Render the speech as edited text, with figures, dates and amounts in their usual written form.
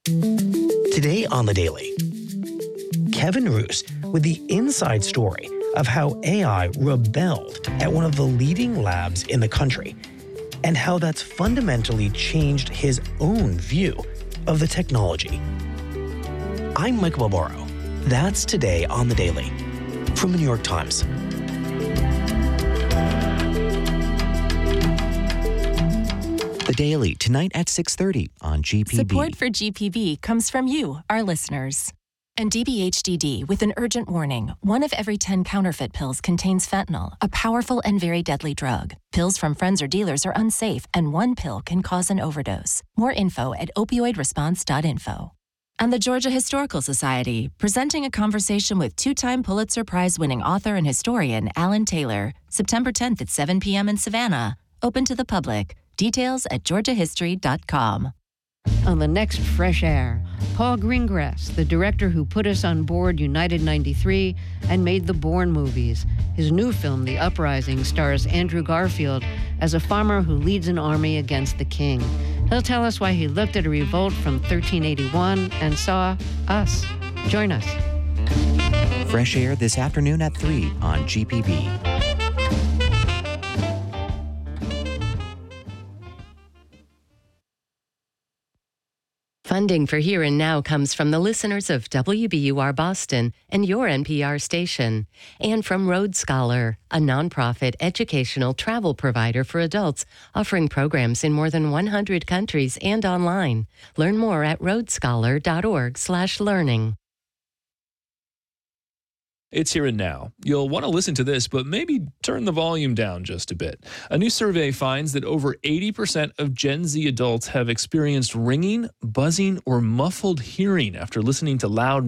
Today on The Daily, Kevin Roos with the inside story of how AI rebelled at one of the leading labs in the country and how that's fundamentally changed his own view of the technology. I'm Mike Barbaro. That's Today on The Daily from the New York Times. The Daily, tonight at 6:30 on GPB. Support for GPB comes from you, our listeners. And DBHDD with an urgent warning. 1 of every 10 counterfeit pills contains fentanyl, a powerful and very deadly drug. Pills from friends or dealers are unsafe, and 1 pill can cause an overdose. More info at opioidresponse.info. And the Georgia Historical Society, presenting a conversation with 2-time Pulitzer Prize-winning author and historian Alan Taylor, September 10th at 7 p.m. in Savannah. Open to the public. Details at georgiahistory.com. On the next Fresh Air, Paul Greengrass, the director who put us on board United 93 and made the Bourne movies. His new film, The Uprising, stars Andrew Garfield as a farmer who leads an army against the king. He'll tell us why he looked at a revolt from 1381 and saw us. Join us. Fresh Air this afternoon at 3 on GPB. Funding for Here and Now comes from the listeners of WBUR Boston and your NPR station, and from Road Scholar, a nonprofit educational travel provider for adults offering programs in more than 100 countries and online. Learn more at roadscholar.org/learning. It's Here and Now. You'll want to listen to this, but maybe turn the volume down just a bit. A new survey finds that over 80% of Gen Z adults have experienced ringing, buzzing, or muffled hearing after listening to loud